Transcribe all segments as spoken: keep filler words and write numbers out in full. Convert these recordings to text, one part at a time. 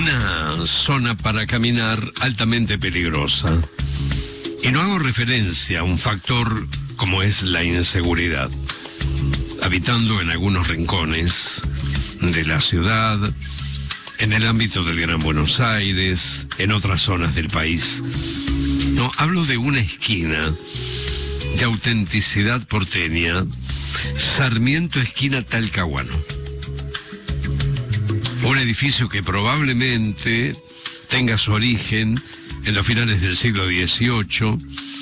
Una zona para caminar altamente peligrosa. Y no hago referencia a un factor como es la inseguridad. Habitando en algunos rincones de la ciudad, en el ámbito del Gran Buenos Aires, en otras zonas del país. No, hablo de una esquina de autenticidad porteña, Sarmiento esquina Talcahuano. Un edificio que probablemente tenga su origen en los finales del siglo dieciocho.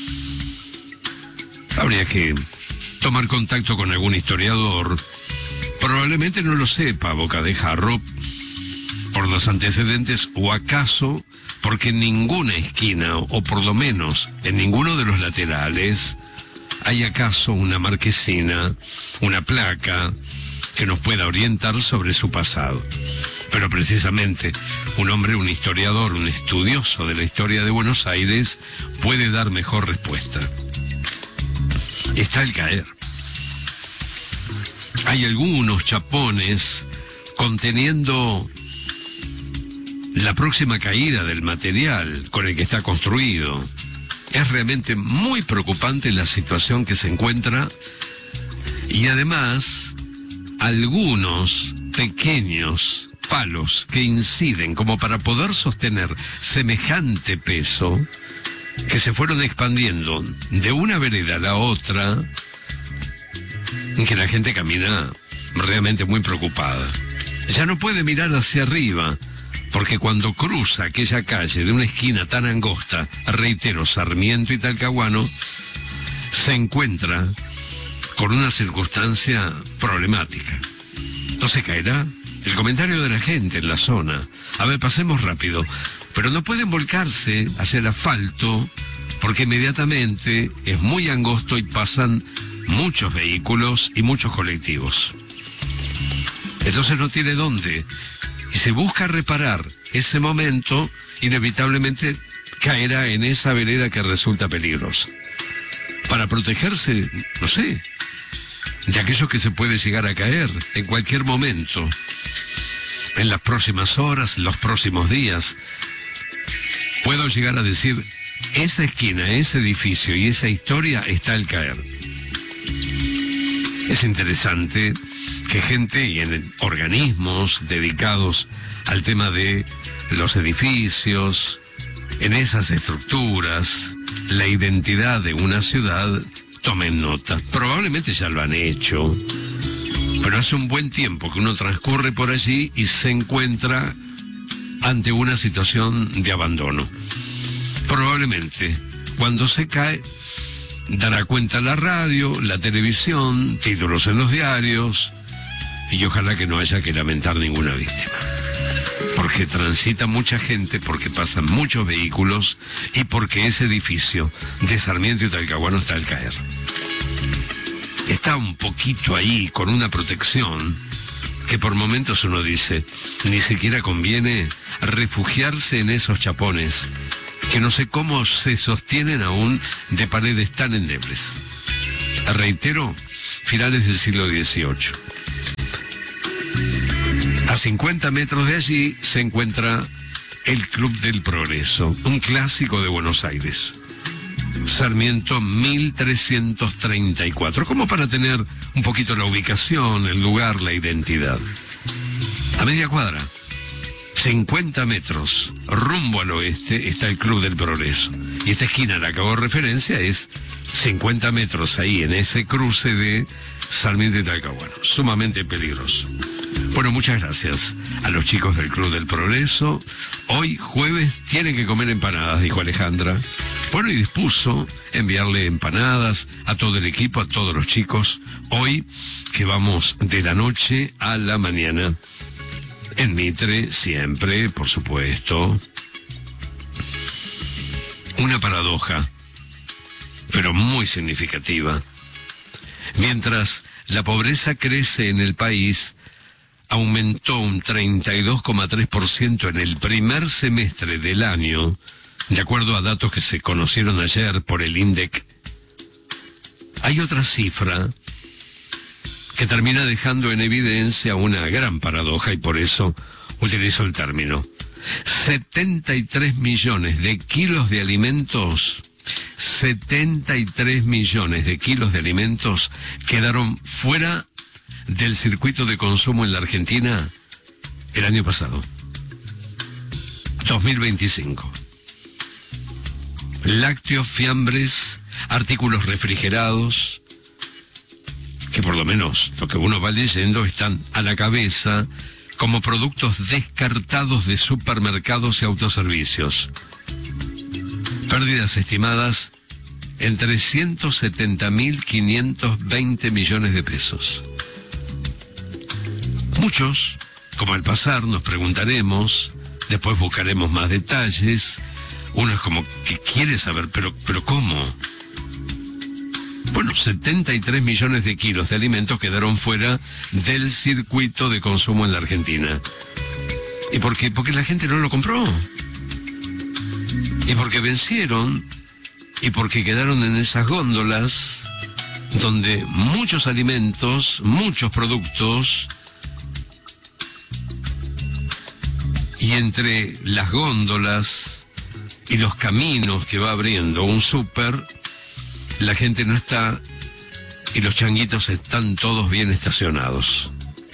Habría que tomar contacto con algún historiador. Probablemente no lo sepa boca de jarro por los antecedentes, o acaso porque en ninguna esquina, o por lo menos en ninguno de los laterales, hay acaso una marquesina, una placa que nos pueda orientar sobre su pasado. Pero precisamente un hombre, un historiador, un estudioso de la historia de Buenos Aires puede dar mejor respuesta. Está el caer. Hay algunos chapones conteniendo la próxima caída del material con el que está construido. Es realmente muy preocupante la situación que se encuentra, y además algunos pequeños palos que inciden como para poder sostener semejante peso, que se fueron expandiendo de una vereda a la otra, que la gente camina realmente muy preocupada. Ya no puede mirar hacia arriba, porque cuando cruza aquella calle de una esquina tan angosta, reitero, Sarmiento y Talcahuano, se encuentra con una circunstancia problemática. ¿No se caerá? El comentario de la gente en la zona. A ver, pasemos rápido. Pero no pueden volcarse hacia el asfalto, porque inmediatamente es muy angosto y pasan muchos vehículos y muchos colectivos. Entonces no tiene dónde. Y se busca reparar ese momento, inevitablemente caerá en esa vereda que resulta peligrosa. Para protegerse, no sé, de aquello que se puede llegar a caer en cualquier momento, en las próximas horas, los próximos días. Puedo llegar a decir, esa esquina, ese edificio y esa historia está al caer. Es interesante que gente y en organismos dedicados al tema de los edificios, en esas estructuras, la identidad de una ciudad, tomen nota. Probablemente ya lo han hecho, pero hace un buen tiempo que uno transcurre por allí y se encuentra ante una situación de abandono. Probablemente, cuando se cae, dará cuenta la radio, la televisión, títulos en los diarios, y ojalá que no haya que lamentar ninguna víctima. Porque transita mucha gente, porque pasan muchos vehículos y porque ese edificio de Sarmiento y Talcahuano está al caer. Está un poquito ahí con una protección que por momentos uno dice, ni siquiera conviene refugiarse en esos chapones que no sé cómo se sostienen aún de paredes tan endebles. Reitero, finales del siglo dieciocho. A cincuenta metros de allí se encuentra el Club del Progreso, un clásico de Buenos Aires. Sarmiento mil trescientos treinta y cuatro, como para tener un poquito la ubicación, el lugar, la identidad. A media cuadra, cincuenta metros, rumbo al oeste, está el Club del Progreso. Y esta esquina a la que hago referencia es cincuenta metros ahí, en ese cruce de Sarmiento y Talcahuano. Sumamente peligroso. Bueno, muchas gracias a los chicos del Club del Progreso. Hoy, jueves, tienen que comer empanadas, dijo Alejandra. Bueno, y dispuso enviarle empanadas a todo el equipo, a todos los chicos. Hoy, que vamos de la noche a la mañana. En Mitre, siempre, por supuesto. Una paradoja, pero muy significativa. Mientras la pobreza crece en el país, aumentó un treinta y dos coma tres por ciento en el primer semestre del año, de acuerdo a datos que se conocieron ayer por el INDEC. Hay otra cifra que termina dejando en evidencia una gran paradoja, y por eso utilizo el término. setenta y tres millones de kilos de alimentos, setenta y tres millones de kilos de alimentos quedaron fuera del circuito de consumo en la Argentina el año pasado, dos mil veinticinco. Lácteos, fiambres, artículos refrigerados, que por lo menos lo que uno va leyendo están a la cabeza como productos descartados de supermercados y autoservicios. Pérdidas estimadas en trescientos setenta mil quinientos veinte millones de pesos. Muchos, como al pasar, nos preguntaremos, después buscaremos más detalles. Uno es como que quiere saber, pero, pero ¿cómo? Bueno, setenta y tres millones de kilos de alimentos quedaron fuera del circuito de consumo en la Argentina. ¿Y por qué? Porque la gente no lo compró. Y porque vencieron, y porque quedaron en esas góndolas donde muchos alimentos, muchos productos, y entre las góndolas y los caminos que va abriendo un súper, la gente no está y los changuitos están todos bien estacionados.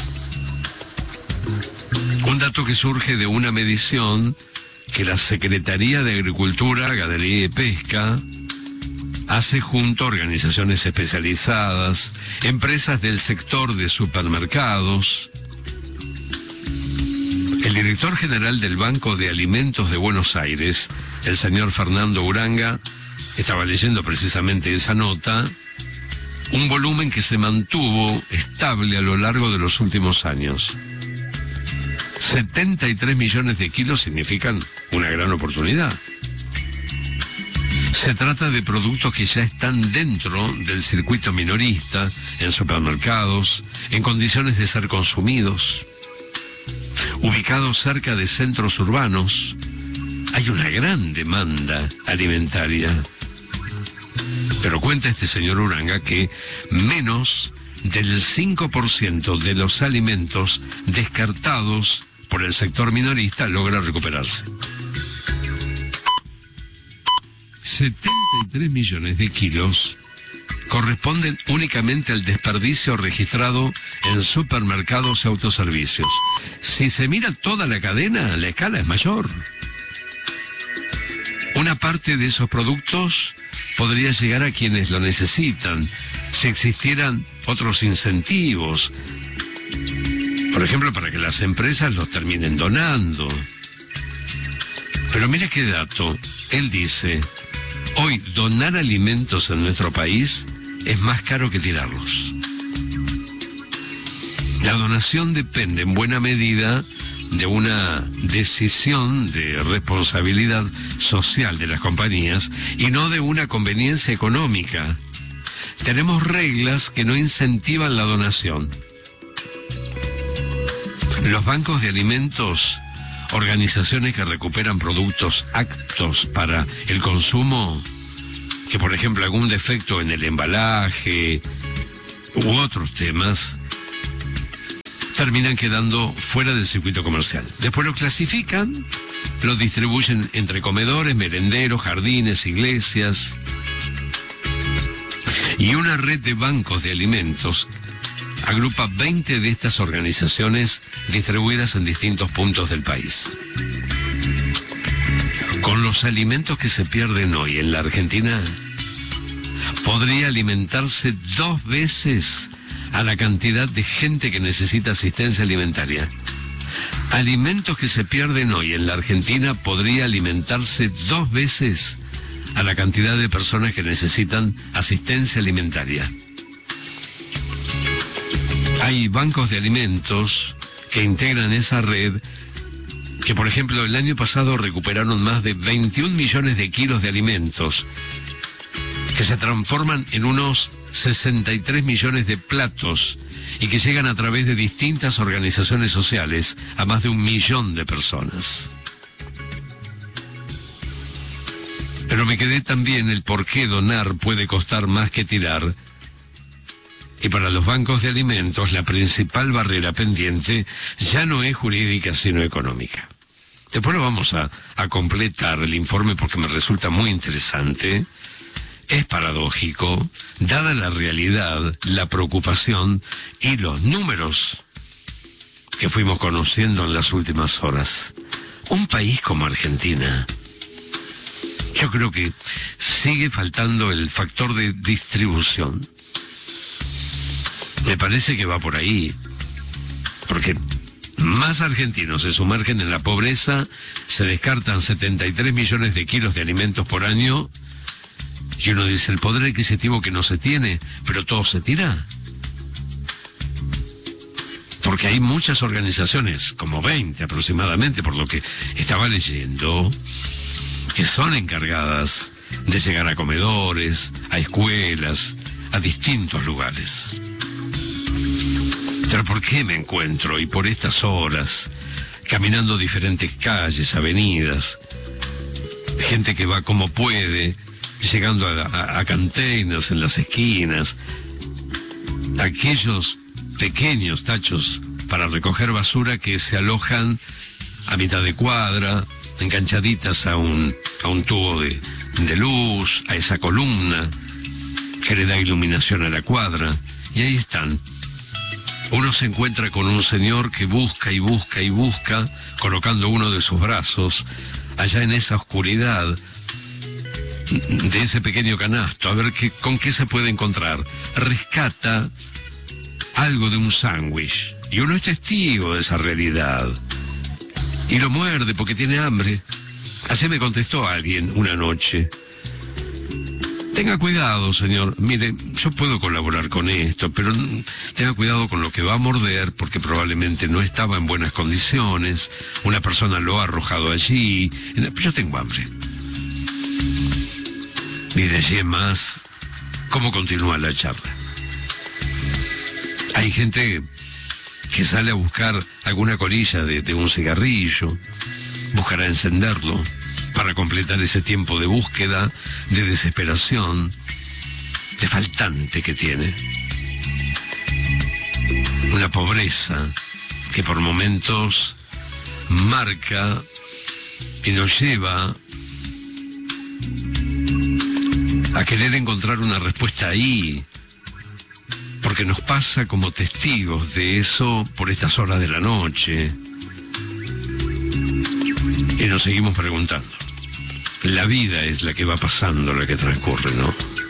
Un dato que surge de una medición que la Secretaría de Agricultura, Ganadería y Pesca hace junto a organizaciones especializadas, empresas del sector de supermercados. El director general del Banco de Alimentos de Buenos Aires, el señor Fernando Uranga, estaba leyendo precisamente esa nota, un volumen que se mantuvo estable a lo largo de los últimos años. setenta y tres millones de kilos significan una gran oportunidad. Se trata de productos que ya están dentro del circuito minorista, en supermercados, en condiciones de ser consumidos. Ubicados cerca de centros urbanos, hay una gran demanda alimentaria. Pero cuenta este señor Uranga que menos del cinco por ciento de los alimentos descartados por el sector minorista logra recuperarse. setenta y tres millones de kilos corresponden únicamente al desperdicio registrado en supermercados y autoservicios. Si se mira toda la cadena, la escala es mayor. Una parte de esos productos podría llegar a quienes lo necesitan, si existieran otros incentivos. Por ejemplo, para que las empresas los terminen donando. Pero mire qué dato. Él dice, hoy donar alimentos en nuestro país es más caro que tirarlos. La donación depende en buena medida de una decisión de responsabilidad social de las compañías y no de una conveniencia económica. Tenemos reglas que no incentivan la donación. Los bancos de alimentos, organizaciones que recuperan productos aptos para el consumo, que por ejemplo algún defecto en el embalaje u otros temas, terminan quedando fuera del circuito comercial. Después lo clasifican, lo distribuyen entre comedores, merenderos, jardines, iglesias. Y una red de bancos de alimentos agrupa veinte de estas organizaciones distribuidas en distintos puntos del país. Con los alimentos que se pierden hoy en la Argentina, podría alimentarse dos veces a la cantidad de gente que necesita asistencia alimentaria. Alimentos que se pierden hoy en la Argentina podría alimentarse dos veces a la cantidad de personas que necesitan asistencia alimentaria. Hay bancos de alimentos que integran esa red que, por ejemplo, el año pasado recuperaron más de veintiún millones de kilos de alimentos que se transforman en unos sesenta y tres millones de platos y que llegan a través de distintas organizaciones sociales a más de un millón de personas. Pero me quedé también el por qué donar puede costar más que tirar. Y para los bancos de alimentos la principal barrera pendiente ya no es jurídica sino económica. después lo vamos a, a completar el informe porque me resulta muy interesante. Es paradójico, dada la realidad, la preocupación y los números que fuimos conociendo en las últimas horas. Un país como Argentina, yo creo que sigue faltando el factor de distribución. Me parece que va por ahí, porque más argentinos se sumergen en la pobreza, se descartan setenta y tres millones de kilos de alimentos por año, y uno dice, el poder adquisitivo que no se tiene, pero todo se tira. Porque hay muchas organizaciones, como veinte aproximadamente, por lo que estaba leyendo, que son encargadas de llegar a comedores, a escuelas, a distintos lugares. Pero ¿por qué me encuentro, y por estas horas, caminando diferentes calles, avenidas, gente que va como puede, llegando a, a, a containers en las esquinas, aquellos pequeños tachos para recoger basura que se alojan a mitad de cuadra, enganchaditas a un, a un tubo de, de luz, a esa columna que le da iluminación a la cuadra, y ahí están. Uno se encuentra con un señor que busca y busca y busca, colocando uno de sus brazos allá en esa oscuridad de ese pequeño canasto, a ver qué, con qué se puede encontrar. Rescata algo de un sándwich, y uno es testigo de esa realidad, y lo muerde porque tiene hambre. Así me contestó alguien una noche. Tenga cuidado, señor, mire, yo puedo colaborar con esto, pero tenga cuidado con lo que va a morder, porque probablemente no estaba en buenas condiciones, una persona lo ha arrojado allí, yo tengo hambre. Y de allí en más, ¿cómo continúa la charla? Hay gente que sale a buscar alguna colilla de, de un cigarrillo, buscará encenderlo para completar ese tiempo de búsqueda, de desesperación, de faltante que tiene. Una pobreza que por momentos marca y nos lleva a querer encontrar una respuesta ahí, porque nos pasa como testigos de eso por estas horas de la noche, y nos seguimos preguntando. La vida es la que va pasando, la que transcurre, ¿no?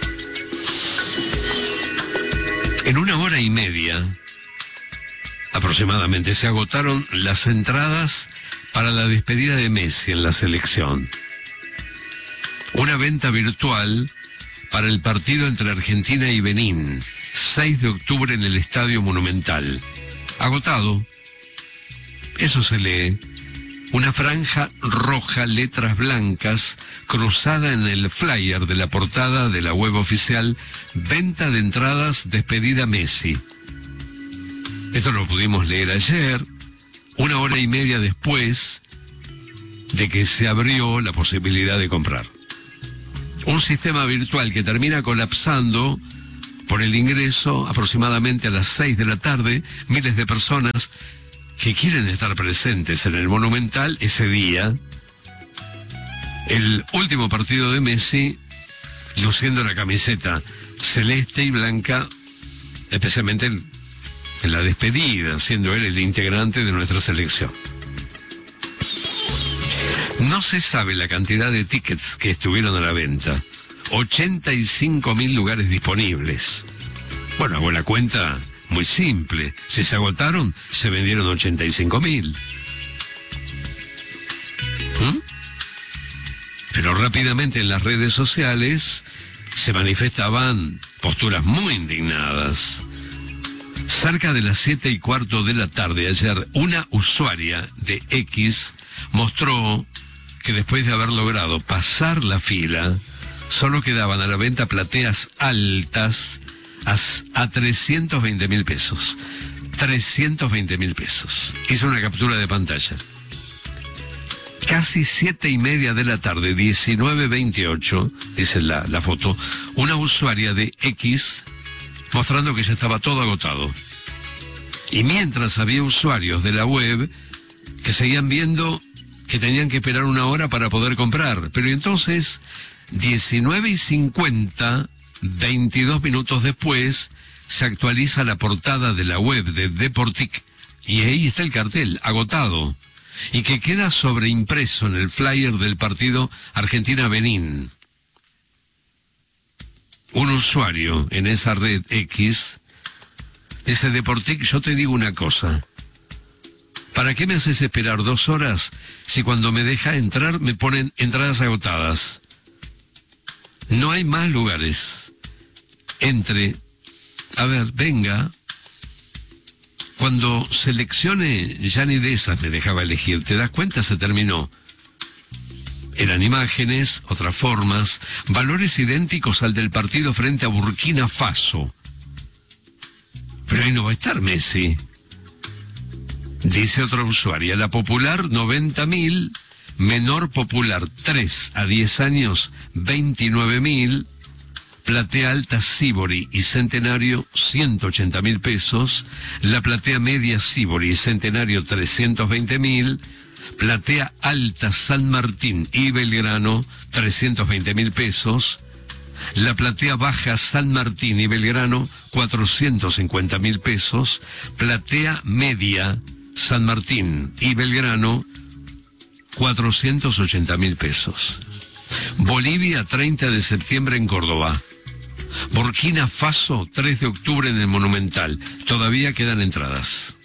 En una hora y media, aproximadamente, se agotaron las entradas para la despedida de Messi en la selección. Una venta virtual para el partido entre Argentina y Benín, seis de octubre en el Estadio Monumental. Agotado. Eso se lee. Una franja roja, letras blancas, cruzada en el flyer de la portada de la web oficial, venta de entradas, despedida Messi. Esto lo pudimos leer ayer, una hora y media después de que se abrió la posibilidad de comprar. Un sistema virtual que termina colapsando por el ingreso aproximadamente a las seis de la tarde, miles de personas que quieren estar presentes en el Monumental ese día, el último partido de Messi, luciendo la camiseta celeste y blanca, especialmente en, en la despedida, siendo él el integrante de nuestra selección. No se sabe la cantidad de tickets que estuvieron a la venta. ochenta y cinco mil lugares disponibles. Bueno, hago la cuenta muy simple. Si se agotaron, se vendieron ochenta y cinco mil. ¿Mm? Pero rápidamente en las redes sociales se manifestaban posturas muy indignadas. Cerca de las siete y cuarto de la tarde ayer, una usuaria de X mostró que después de haber logrado pasar la fila, solo quedaban a la venta plateas altas a, a trescientos veinte mil pesos. trescientos veinte mil pesos. Hizo una captura de pantalla. Casi siete y media de la tarde, diecinueve veintiocho, dice la, la foto, una usuaria de X mostrando que ya estaba todo agotado. Y mientras había usuarios de la web que seguían viendo que tenían que esperar una hora para poder comprar. Pero entonces, diecinueve y cincuenta, veintidós minutos después, se actualiza la portada de la web de Deportic y ahí está el cartel, agotado, y que queda sobreimpreso en el flyer del partido Argentina-Benín. Un usuario en esa red X dice: Deportic, yo te digo una cosa. ¿Para qué me haces esperar dos horas si cuando me deja entrar me ponen entradas agotadas? No hay más lugares. Entre, a ver, venga. Cuando seleccione, ya ni de esas me dejaba elegir. ¿Te das cuenta? Se terminó. Eran imágenes, otras formas, valores idénticos al del partido frente a Burkina Faso. Pero ahí no va a estar Messi. Dice otra usuaria: la popular noventa mil, menor popular tres a diez años veintinueve mil, platea alta Sibori y Centenario ciento ochenta mil pesos, la platea media Sibori y Centenario trescientos veinte mil, platea alta San Martín y Belgrano trescientos veinte mil pesos, la platea baja San Martín y Belgrano cuatrocientos cincuenta mil pesos, platea media San Martín y Belgrano cuatrocientos ochenta mil pesos. Bolivia, treinta de septiembre en Córdoba. Burkina Faso, tres de octubre en el Monumental. Todavía quedan entradas.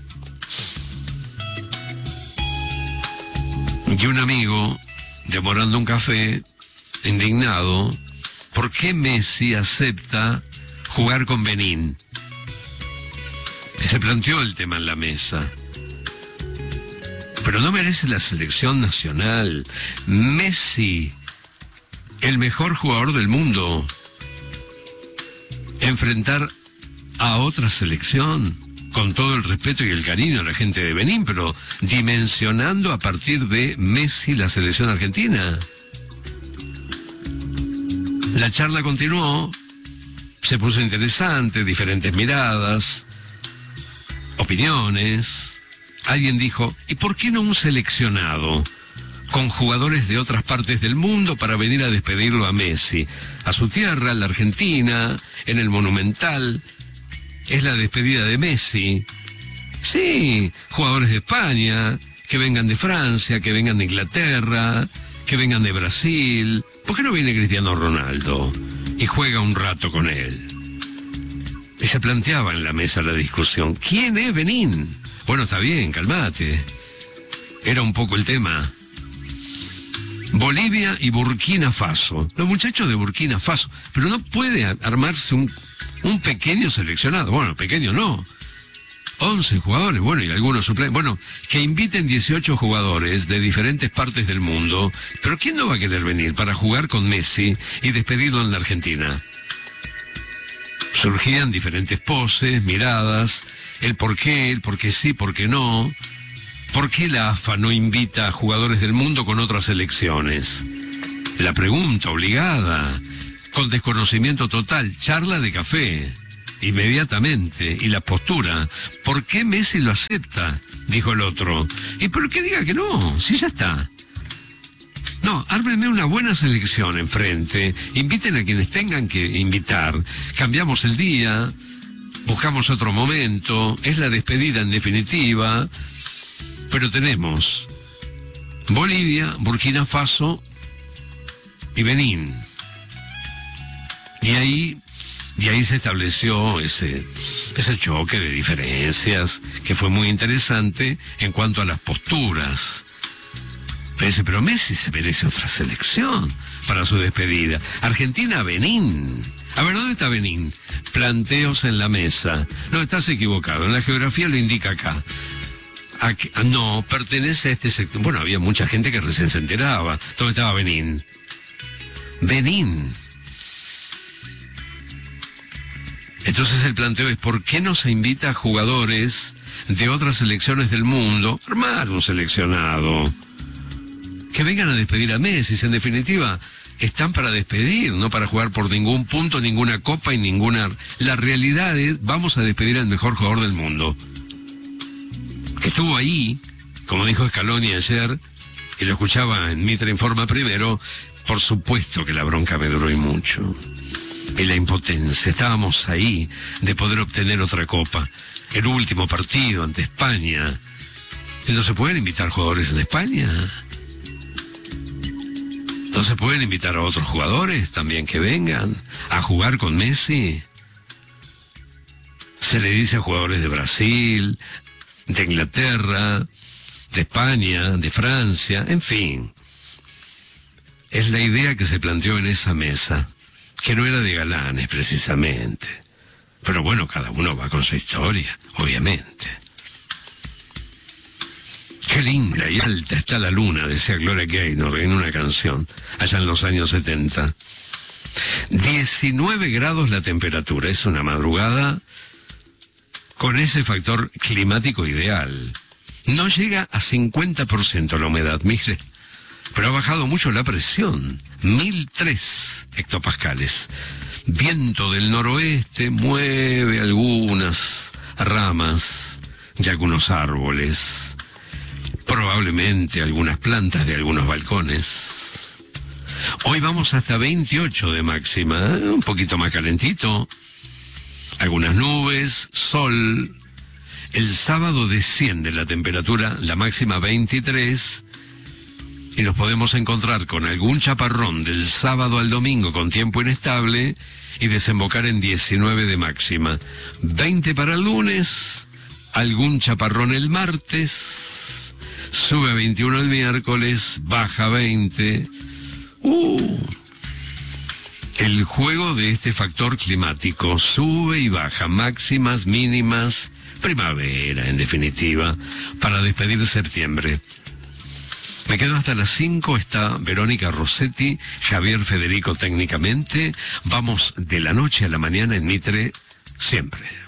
Y un amigo, demorando un café, indignado: ¿por qué Messi acepta jugar con Benín? Se planteó el tema en la mesa. Pero no merece la selección nacional. Messi, el mejor jugador del mundo, enfrentar a otra selección, con todo el respeto y el cariño a la gente de Benín, pero dimensionando a partir de Messi la selección argentina. La charla continuó, se puso interesante, diferentes miradas, opiniones. Alguien dijo: ¿y por qué no un seleccionado con jugadores de otras partes del mundo para venir a despedirlo a Messi? A su tierra, la Argentina, en el Monumental, es la despedida de Messi. Sí, jugadores de España, que vengan de Francia, que vengan de Inglaterra, que vengan de Brasil. ¿Por qué no viene Cristiano Ronaldo y juega un rato con él? Y se planteaba en la mesa la discusión: ¿quién es Benín? Bueno, está bien, calmate. Era un poco el tema. Bolivia y Burkina Faso. Los muchachos de Burkina Faso. Pero no puede armarse un, un pequeño seleccionado. Bueno, pequeño no. once jugadores, bueno, y algunos suplentes. Bueno, que inviten dieciocho jugadores de diferentes partes del mundo. Pero ¿quién no va a querer venir para jugar con Messi y despedirlo en la Argentina? Surgían diferentes poses, miradas, el por qué, el por qué sí, por qué no. ¿Por qué la A F A no invita a jugadores del mundo con otras selecciones? La pregunta obligada, con desconocimiento total, charla de café, inmediatamente, y la postura: ¿por qué Messi lo acepta?, dijo el otro. ¿Y por qué diga que no? Si ya está. No, ármenme una buena selección enfrente, inviten a quienes tengan que invitar, cambiamos el día, buscamos otro momento, es la despedida en definitiva, pero tenemos Bolivia, Burkina Faso y Benín. Y ahí, y ahí se estableció ese, ese choque de diferencias que fue muy interesante en cuanto a las posturas. Pero Messi se merece otra selección para su despedida. Argentina, Benín. A ver, ¿dónde está Benín? Planteos en la mesa. No, estás equivocado. En la geografía lo indica acá. Aquí, no, pertenece a este sector. Bueno, había mucha gente que recién se enteraba. ¿Dónde estaba Benín? Benín. Entonces el planteo es: ¿por qué no se invita a jugadores de otras selecciones del mundo? Armar un seleccionado. Que vengan a despedir a Messi. En definitiva, están para despedir, no para jugar por ningún punto, ninguna copa y ninguna... La realidad es: vamos a despedir al mejor jugador del mundo. Que estuvo ahí, como dijo Scaloni ayer, y lo escuchaba en Mitre Informa primero, por supuesto que la bronca me duró y mucho. Y la impotencia, estábamos ahí de poder obtener otra copa. El último partido ante España. ¿Y no se pueden invitar jugadores de España? ¿No se pueden invitar a otros jugadores también que vengan a jugar con Messi? Se le dice a jugadores de Brasil, de Inglaterra, de España, de Francia, en fin. Es la idea que se planteó en esa mesa, que no era de galanes precisamente. Pero bueno, cada uno va con su historia, obviamente. Qué linda y alta está la luna, decía Gloria Gaynor en una canción, allá en los años setenta. diecinueve grados la temperatura, es una madrugada con ese factor climático ideal. No llega a cincuenta por ciento la humedad, mire, pero ha bajado mucho la presión, mil tres hectopascales. Viento del noroeste mueve algunas ramas de algunos árboles, probablemente algunas plantas de algunos balcones. Hoy vamos hasta veintiocho de máxima, un poquito más calentito. Algunas nubes, sol. El sábado desciende la temperatura, la máxima veintitrés, y nos podemos encontrar con algún chaparrón del sábado al domingo con tiempo inestable y desembocar en diecinueve de máxima. veinte para el lunes, algún chaparrón el martes, sube a veintiuno el miércoles, baja a veinte. Uh... El juego de este factor climático, sube y baja, máximas, mínimas, primavera en definitiva, para despedir septiembre. Me quedo hasta las cinco, está Verónica Rossetti, Javier Federico técnicamente. Vamos de la noche a la mañana en Mitre, siempre.